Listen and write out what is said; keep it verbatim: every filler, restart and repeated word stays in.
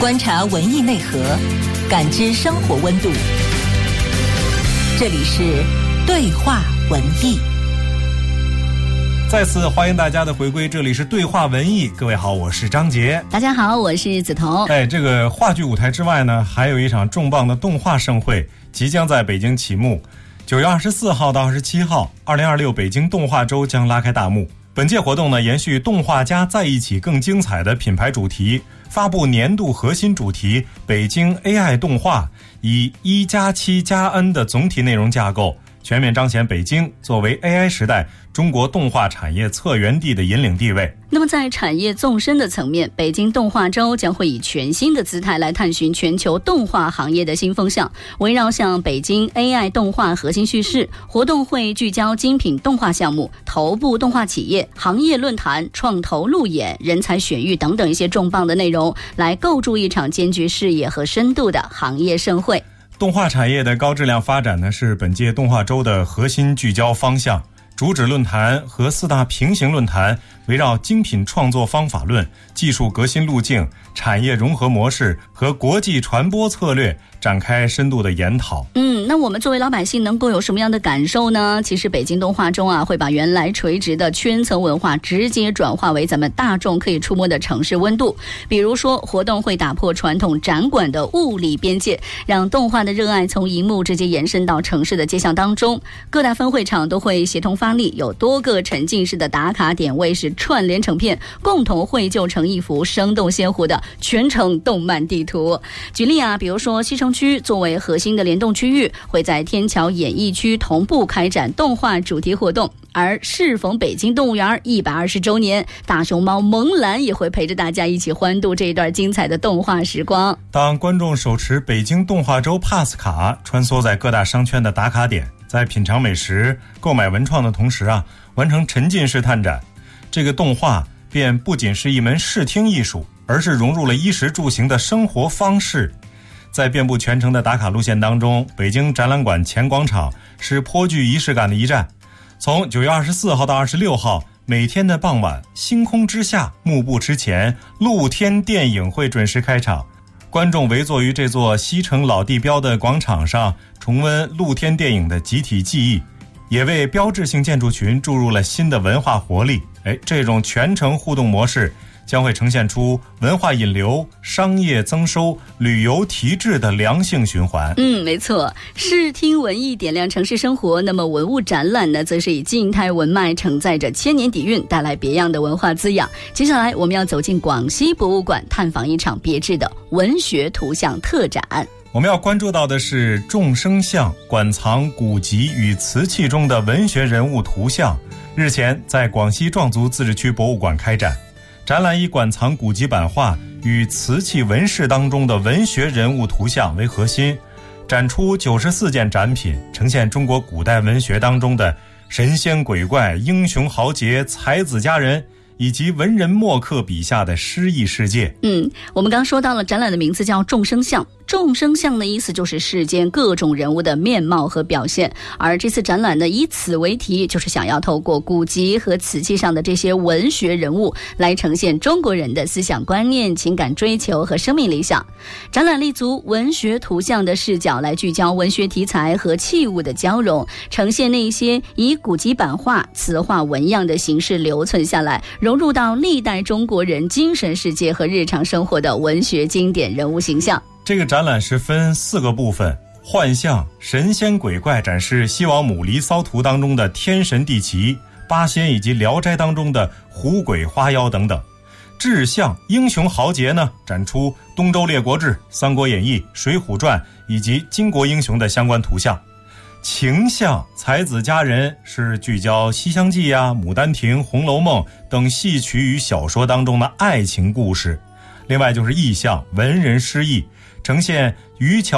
观察文艺内核，感知生活温度。这里是对话文艺。 再次欢迎大家的回归，这里是对话文艺。各位好，我是张杰。 大家好，我是梓潼。 哎，这个话剧舞台之外呢，还有一场重磅的动画盛会即将在北京启幕。九月二十四号到二十七号，二零二六北京动画周将拉开大幕。本届活动呢，延续动画家在一起更精彩的品牌主题，发布年度核心主题北京 A I 动画，以一加七加 N 的总体内容架构，全面彰显北京作为 A I 时代中国动画产业策源地的引领地位。 那么在产业纵深的层面，北京动画周将会以全新的姿态来探寻全球动画行业的新风向。围绕像北京 A I 动画核心叙事，活动会聚焦精品动画项目、头部动画企业、行业论坛、创投路演、人才选育等等一些重磅的内容，来构筑一场兼具视野和深度的行业盛会。 动画产业的高质量发展呢，是本届动画周的核心聚焦方向。主旨论坛和四大平行论坛围绕精品创作方法论、技术革新路径、产业融合模式和国际传播策略展开深度的研讨。 嗯，那我们作为老百姓能够有什么样的感受呢？其实北京动画周啊，会把原来垂直的圈层文化直接转化为咱们大众可以触摸的城市温度。比如说，活动会打破传统展馆的物理边界，让动画的热爱从荧幕直接延伸到城市的街巷当中。各大分会场都会协同发力，有多个沉浸式的打卡点位是串联成片，共同绘就成一幅生动鲜活的全城动漫地图。举例啊，比如说西城区作为核心的联动区域，会在天桥演艺区同步开展动画主题活动。而适逢北京动物园一百二十周年，大熊猫萌兰也会陪着大家一起欢度这一段精彩的动画时光。 当观众手持北京动画周 Pass 卡穿梭在各大商圈的打卡点，在品尝美食、购买文创的同时啊，完成沉浸式探展，这个动画便不仅是一门视听艺术，而是融入了衣食住行的生活方式。在遍布全城的打卡路线当中，北京展览馆前广场是颇具仪式感的一站。从九月二十四号到二十六号，每天的傍晚，星空之下，幕布之前，露天电影会准时开场。观众围坐于这座西城老地标的广场上，重温露天电影的集体记忆，也为标志性建筑群注入了新的文化活力。哎，这种全程互动模式将会呈现出文化引流、商业增收、旅游提质的良性循环。 嗯，没错，视听文艺点亮城市生活，那么文物展览呢，则是以静态文脉承载着千年底蕴，带来别样的文化滋养。接下来我们要走进广西博物馆，探访一场别致的文学图像特展。 我们要关注到的是众生相，馆藏古籍与瓷器中的文学人物图像。日前在广西壮族自治区博物馆开展，展览以馆藏古籍版画与瓷器纹饰当中的文学人物图像为核心，展出九十四件展品，呈现中国古代文学当中的神仙鬼怪、英雄豪杰、才子佳人以及文人墨客笔下的诗意世界。 嗯，我们刚说到了展览的名字叫众生相。众生相的意思就是世间各种人物的面貌和表现，而这次展览呢，以此为题，就是想要透过古籍和瓷器上的这些文学人物，来呈现中国人的思想观念、情感追求和生命理想。展览立足文学图像的视角，来聚焦文学题材和器物的交融，呈现那些以古籍版画、词画纹样的形式留存下来，融入到历代中国人精神世界和日常生活的文学经典人物形象。 这个展览是分四个部分：幻象、神仙鬼怪展示西王母离骚图当中的天神地奇、八仙以及聊斋当中的狐鬼花妖等等；志象、英雄豪杰呢，展出东周列国志、三国演义、水浒传以及巾帼英雄的相关图像；情象、才子佳人是聚焦西厢记呀、牡丹亭、红楼梦等戏曲与小说当中的爱情故事；另外就是意象、文人诗意，呈现渔樵